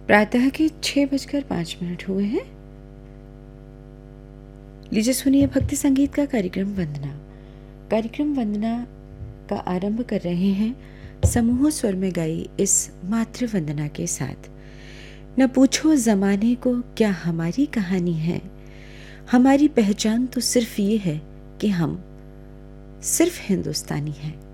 प्रातः के 6:05 हुए हैं। लीजिए सुनिए भक्ति संगीत का कार्यक्रम वंदना। कार्यक्रम वंदना का आरंभ कर रहे हैं समूह स्वर में गाई इस मातृ वंदना के साथ। न पूछो ज़माने को क्या हमारी कहानी है, हमारी पहचान तो सिर्फ ये है कि हम सिर्फ हिंदुस्तानी हैं।